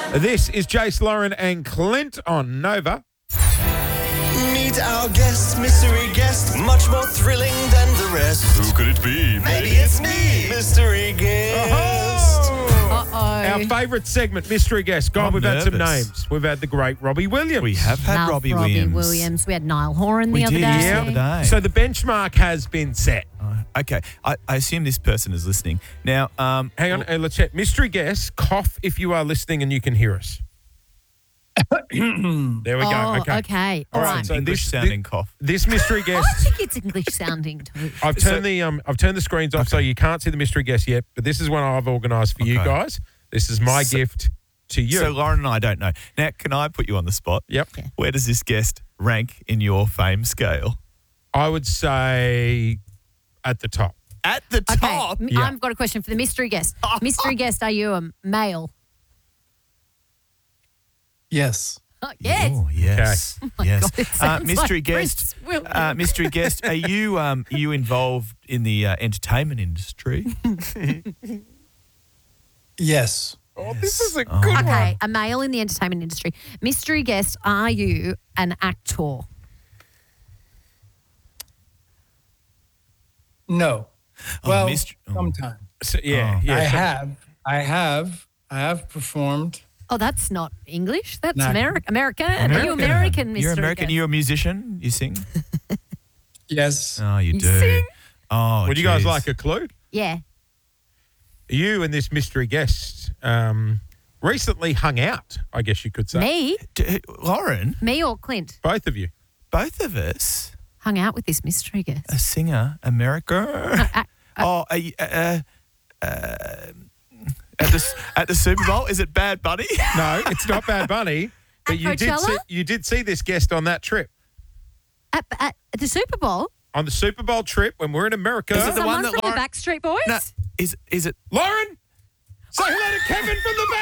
This is Jace, Lauren and Clint on Nova. Meet our guest, mystery guest, much more thrilling than the rest. Who could it be? Maybe it's me, mystery guest. Our favourite segment, Mystery Guest. God, we've had some nervous. names. We've had the great Robbie Williams. We have had Love Robbie Williams. We had Niall Horan We the other did, day. yes, the other day. So the benchmark has been set. Okay, I assume this person is listening. Now, Hang on, let's check. Mystery Guest, cough if you are listening and you can hear us. There we go. Okay. All All right, right. so English sounding cough. This mystery I guest, think it's English sounding too. I've turned the screens off so you can't see the mystery guest yet, but this is one I've organised for you Okay. guys. This is my gift to you. So Lauren and I don't know. Now, can I put you on the spot? Yep. Okay. Where does this guest rank in your fame scale? I would say at the top. At the Okay, top. Yeah. I've got a question for the mystery guest. Mystery guest, are you a male? Yes. Yes. Oh, yes. Yes. God, it sounds mystery like guest. Prince William. Mystery guest. Are you involved in the entertainment industry? Yes. Oh, this is a Oh. good Okay, a male in the entertainment industry. Mystery guest, are you an actor? No. Well, mystery- oh. sometimes. So, yeah. I have performed. Oh, that's not English. That's No. American. Are you American, Mystery You're American. guest? You're a musician. You sing. Yes. Oh, you You do. sing? Oh, Would you guys geez. like a clue? Yeah. You and this mystery guest recently hung out, I guess you could say. Me? Lauren? Me or Clint? Both of you. Both of us. Hung out with this mystery guest. A singer, America. At the Super Bowl, is it Bad Bunny? No, it's not Bad Bunny. But At you did see this guest on that trip. At the Super Bowl? On the Super Bowl trip when we're in America. Is it the Someone one that from Lauren- the Backstreet Boys? No, is it? Lauren, say hello to Kevin from the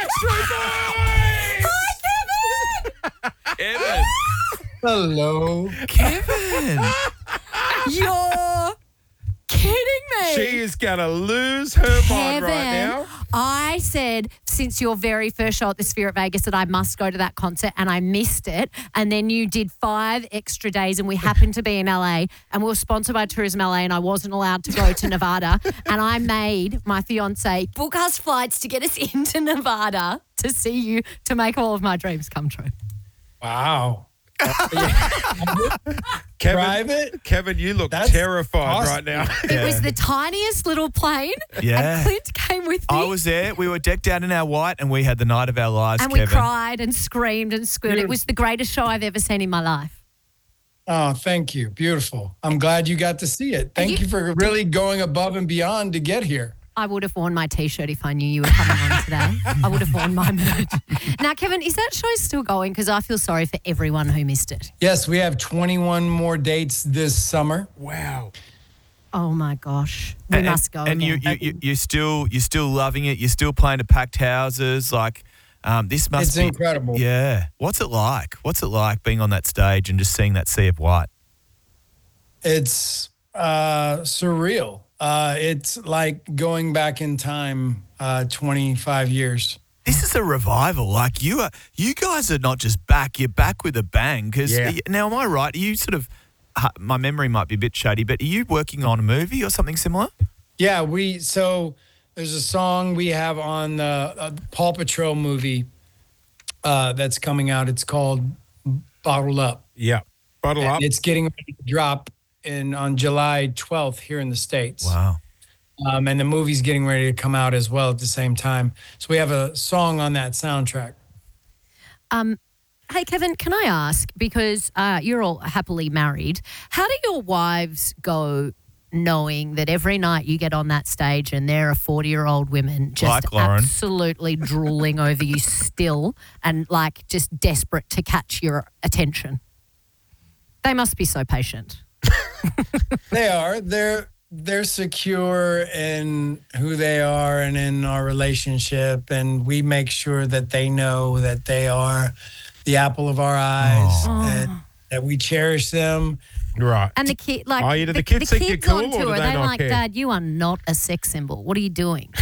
Backstreet Boys. Kevin. Hello. Kevin. You're kidding me. She is going to lose her mind right now. I said since your very first show at the Sphere at Vegas that I must go to that concert and I missed it. And then you did 5 extra days and we happened to be in LA and we were sponsored by Tourism LA and I wasn't allowed to go to Nevada. And I made my fiance book us flights to get us into Nevada to see you to make all of my dreams come true. Wow. Kevin, Kevin, you look That's terrified awesome. right now. It was the tiniest little plane Yeah. and Clint came with me. I was there. We were decked out in our white and we had the night of our lives, and Kevin. we cried and screamed and squealed. It was the greatest show I've ever seen in my life. Oh, thank you. Beautiful. I'm glad you got to see it. Thank you for really going above and beyond to get here. I would have worn my T-shirt if I knew you were coming on today. I would have worn my merch. Now, Kevin, is that show still going? Because I feel sorry for everyone who missed it. Yes, we have 21 more dates this summer. Wow. Oh my gosh, we must go. And again. you're still loving it. You're still playing to packed houses. Like this must It's be incredible. Yeah. What's it like? What's it like being on that stage and just seeing that sea of white? It's surreal. It's like going back in time 25 years. This is a revival. Like you guys are not just back. You're back with a bang. Because Yeah. now, am I right? Are you sort of? My memory might be a bit shady, but are you working on a movie or something similar? Yeah, so there's a song we have on the Paw Patrol movie that's coming out. It's called Bottled Up. Yeah. Bottle up. And it's getting ready to drop on July 12th here in the States. Wow. And the movie's getting ready to come out as well at the same time. So we have a song on that soundtrack. Hey, Kevin, can I ask, because you're all happily married, how do your wives go knowing that every night you get on that stage and there are 40-year-old women just Like Lauren. absolutely drooling over you still and like just desperate to catch your attention? They must be so patient. They are. They're secure in who they are and in our relationship, and we make sure that they know that they are the apple of our eyes and that we cherish them. Right. And the kid, like, Oh, yeah, do the kids think you're cool, on or tour, do they they're not like, care? Dad, you are not a sex symbol. What are you doing?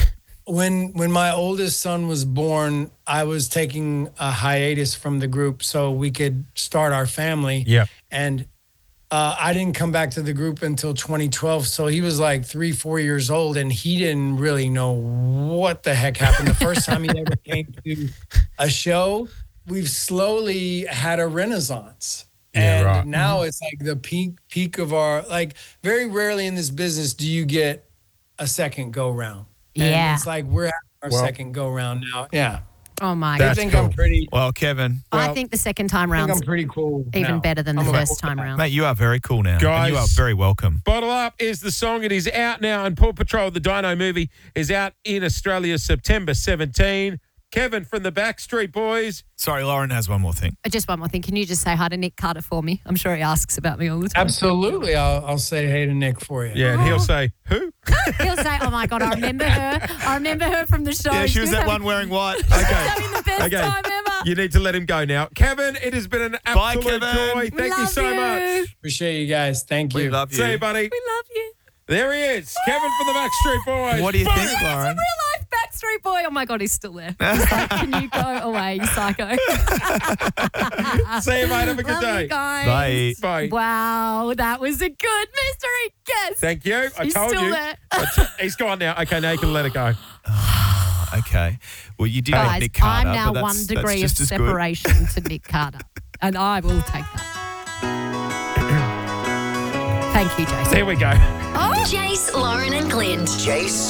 when my oldest son was born, I was taking a hiatus from the group so we could start our family. Yeah. And I didn't come back to the group until 2012. So he was like 3-4 years old, and he didn't really know what the heck happened. The first time he ever came to a show, we've slowly had a renaissance. Yeah, And right. now it's like the peak of our, like, very rarely in this business do you get a second go round. And Yeah. it's like we're having our Well- second go round now. Yeah. Oh my I God. That's think cool. I'm pretty. Well, Kevin, I think the second time I think round's I'm pretty cool. even now. better than the I'm first cool time now. round. mate, you are very cool now. Guys. And you are very welcome. Bottle Up is the song. It is out now, and Paw Patrol, the Dino movie, is out in Australia September 17. Kevin from the Backstreet Boys. Sorry, Lauren has one more thing. Just one more thing. Can you just say hi to Nick Carter for me? I'm sure he asks about me all the time. Absolutely. I'll say hey to Nick for you. Yeah, and he'll say, who? He'll say, oh my God, I remember her. I remember her from the show. Yeah, she was that one wearing white. Okay. Having the best Okay. time ever. You need to let him go now. Kevin, it has been an Bye, absolute Kevin. joy. Thank you Love so much. Appreciate you guys. Thank you. We love you. See you, buddy. We love you. There he is. Kevin from the Backstreet Boys. What do you Boom. think, Lauren? Real life Backstreet Boy. Oh my God, he's still there. He's like, can you go away, you psycho? See you, mate. Have a good Love day. you guys. Bye. Bye. Wow, that was a good mystery guess. Thank you. I He's told still you. there. He's gone now. Okay, now you can let it go. Okay. Well, you did get Guys, Nick Carter, I'm now but one that's degree of just as good. separation to Nick Carter, and I will take that. Thank you, Jason. There we go. Jace, Lauren, and Clint. Jace